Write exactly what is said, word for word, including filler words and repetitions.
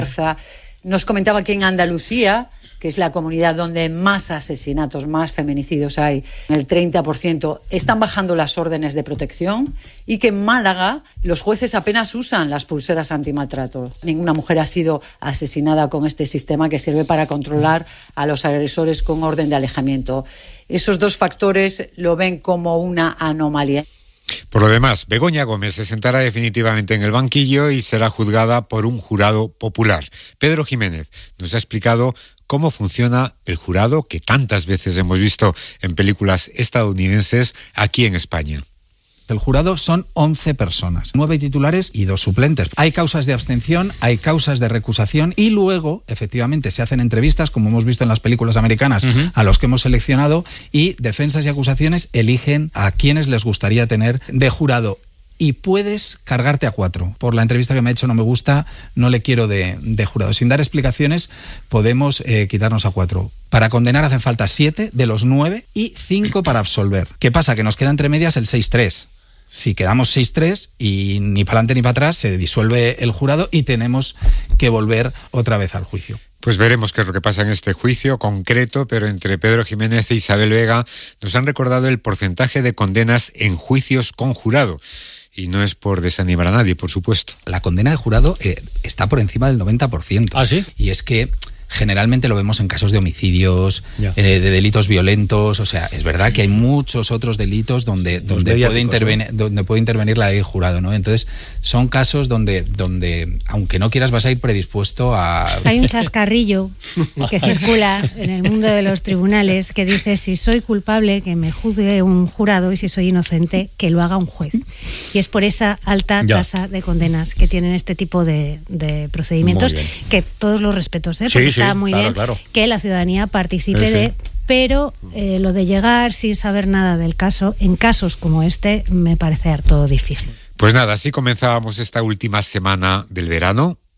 Nos comentaba que en Andalucía, que es la comunidad donde más asesinatos, más feminicidios hay, el treinta por ciento, están bajando las órdenes de protección, y que en Málaga los jueces apenas usan las pulseras antimaltrato. Ninguna mujer ha sido asesinada con este sistema que sirve para controlar a los agresores con orden de alejamiento. Esos dos factores lo ven como una anomalía. Por lo demás, Begoña Gómez se sentará definitivamente en el banquillo y será juzgada por un jurado popular. Pedro Jiménez nos ha explicado cómo funciona el jurado que tantas veces hemos visto en películas estadounidenses aquí en España. El jurado son once personas, nueve titulares y dos suplentes. Hay causas de abstención, hay causas de recusación y luego, efectivamente, se hacen entrevistas, como hemos visto en las películas americanas, uh-huh. a los que hemos seleccionado, y defensas y acusaciones eligen a quienes les gustaría tener de jurado. Y puedes cargarte a cuatro. Por la entrevista que me ha hecho no me gusta, no le quiero de, de jurado. Sin dar explicaciones, podemos eh, quitarnos a cuatro. Para condenar hacen falta siete de los nueve y cinco para absolver. ¿Qué pasa? Que nos queda entre medias el seis tres. Si quedamos seis tres y ni para adelante ni para atrás, se disuelve el jurado y tenemos que volver otra vez al juicio. Pues veremos qué es lo que pasa en este juicio concreto, pero entre Pedro Jiménez e Isabel Vega nos han recordado el porcentaje de condenas en juicios con jurado. Y no es por desanimar a nadie, por supuesto. La condena de jurado eh, está por encima del noventa por ciento. ¿Ah, sí? Y es que generalmente lo vemos en casos de homicidios, eh, de delitos violentos. O sea, es verdad que hay muchos otros delitos donde, donde, puede, intervenir, ¿no? donde puede intervenir la ley de jurado, ¿no? Entonces, son casos donde, donde, aunque no quieras, vas a ir predispuesto a... Hay un chascarrillo que circula en el mundo de los tribunales que dice: si soy culpable, que me juzgue un jurado, y si soy inocente, que lo haga un juez. Y es por esa alta ya. tasa de condenas que tienen este tipo de, de procedimientos, que todos los respetos, ¿eh? Porque sí, sí. Está muy claro, bien claro. que la ciudadanía participe sí, sí. de... Pero eh, lo de llegar sin saber nada del caso, en casos como este, me parece harto difícil. Pues nada, así comenzábamos esta última semana del verano.